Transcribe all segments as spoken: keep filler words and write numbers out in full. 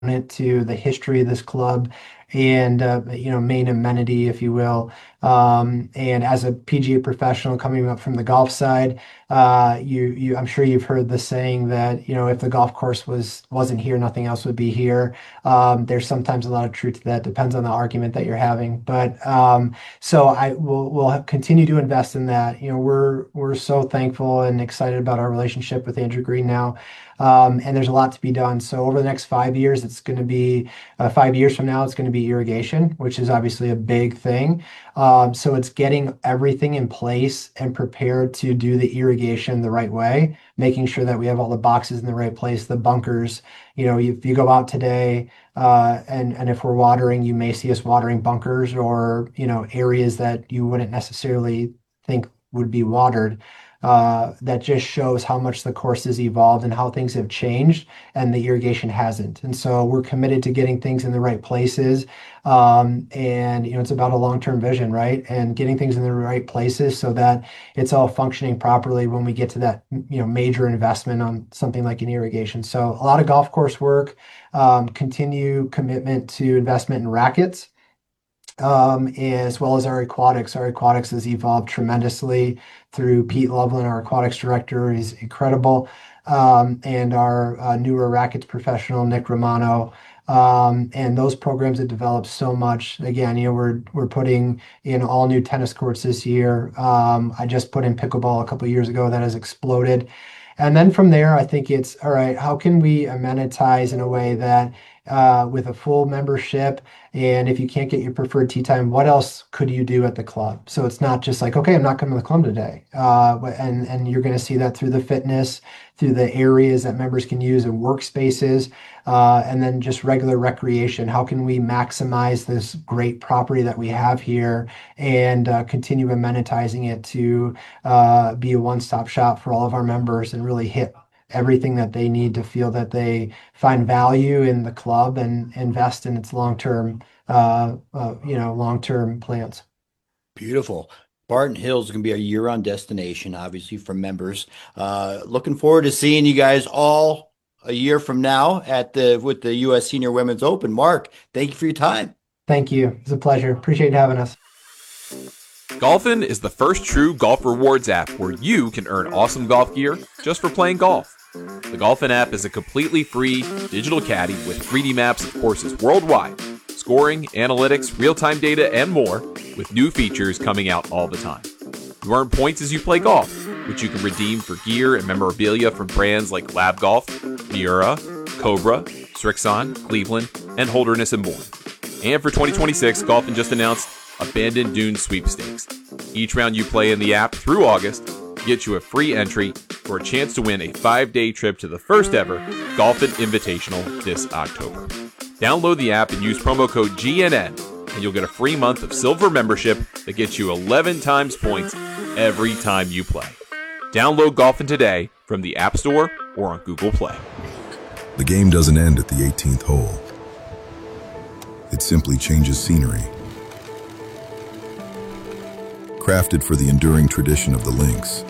to the history of this club and uh, you know main amenity, if you will. Um, and as a P G A professional coming up from the golf side, uh, you you I'm sure you've heard the saying that you know if the golf course was wasn't here, nothing else would be here. Um, there's sometimes a lot of truth to that. Depends on the argument that you're having, but um, so I will will continue to invest in that. You know, we're we're so thankful and excited about our relationship with Andrew Green now. Um, and there's a lot to be done. So over the next five years, it's going to be uh, five years from now, it's going to be irrigation, which is obviously a big thing. Um, so it's getting everything in place and prepared to do the irrigation the right way, making sure that we have all the boxes in the right place, the bunkers. You know, if you go out today, uh, and and if we're watering, you may see us watering bunkers or you know areas that you wouldn't necessarily think would be watered. Uh, that just shows how much the course has evolved and how things have changed, and the irrigation hasn't. And so we're committed to getting things in the right places. Um, and you know, it's about a long-term vision, right? And getting things in the right places so that it's all functioning properly when we get to that, you know, major investment on something like an irrigation. So a lot of golf course work, um, continue commitment to investment in rackets. Um, as well as our aquatics. Our aquatics has evolved tremendously through Pete Loveland, our aquatics director. He's incredible. Um, and our uh, newer rackets professional, Nick Romano. Um, and those programs have developed so much. Again, you know, we're we're putting in all new tennis courts this year. Um, I just put in pickleball a couple of years ago. That has exploded. And then from there, I think it's all right, how can we amenitize in a way that uh, with a full membership, and if you can't get your preferred tee time, what else could you do at the club? So it's not just like, okay, I'm not coming to the club today. Uh, and, and you're going to see that through the fitness, through the areas that members can use and workspaces, uh, and then just regular recreation. How can we maximize this great property that we have here and uh, continue amenitizing it to uh, be a one-stop shop for all of our members and really hit everything that they need to feel that they find value in the club and invest in its long-term, uh, uh, you know, long-term plans. Beautiful. Barton Hills is going to be a year-round destination, obviously, for members. Uh, looking forward to seeing you guys all a year from now at the with the U S Senior Women's Open. Mark, thank you for your time. Thank you. It's a pleasure. Appreciate having us. Golfin is the first true golf rewards app where you can earn awesome golf gear just for playing golf. The Golfin app is a completely free digital caddy with three D maps of courses worldwide, scoring, analytics, real-time data, and more, with new features coming out all the time. You earn points as you play golf, which you can redeem for gear and memorabilia from brands like Lab Golf, Miura, Cobra, Strixon, Cleveland, and Holderness and more. And for twenty twenty-six, Golfin just announced Abandoned Dunes Sweepstakes. Each round you play in the app through August gets you a free entry for a chance to win a five-day trip to the first ever Golfin Invitational this October. Download the app and use promo code G N N, and you'll get a free month of silver membership that gets you eleven times points every time you play. Download Golfin today from the App Store or on Google Play. The game doesn't end at the eighteenth hole. It simply changes scenery. Crafted for the enduring tradition of the links.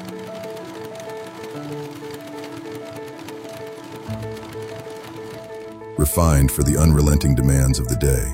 Refined for the unrelenting demands of the day.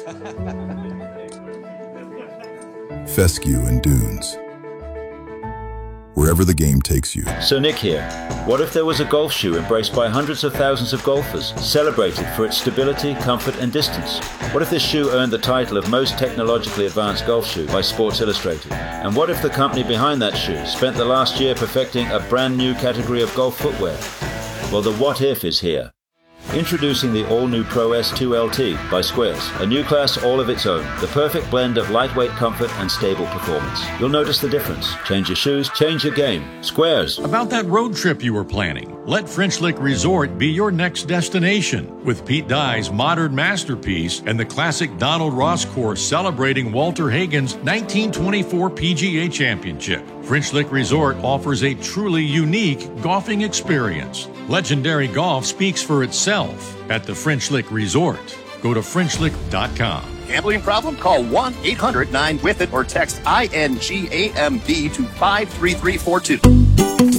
Fescue and Dunes. Wherever the game takes you. So Nick here. What if there was a golf shoe embraced by hundreds of thousands of golfers, celebrated for its stability, comfort and distance? What if this shoe earned the title of most technologically advanced golf shoe by Sports Illustrated? And what if the company behind that shoe spent the last year perfecting a brand new category of golf footwear? Well, the what if is here. Introducing the all-new Pro S two L T by Squares, a new class all of its own, the perfect blend of lightweight comfort and stable performance. You'll notice the difference. Change your shoes, change your game. Squares. About that road trip you were planning, let French Lick Resort be your next destination. With Pete Dye's modern masterpiece and the classic Donald Ross course celebrating Walter Hagen's nineteen twenty-four P G A Championship, French Lick Resort offers a truly unique golfing experience. Legendary golf speaks for itself at the French Lick Resort. Go to French Lick dot com. Gambling problem? Call one eight hundred nine with it or text I N G A M B to five three three four two.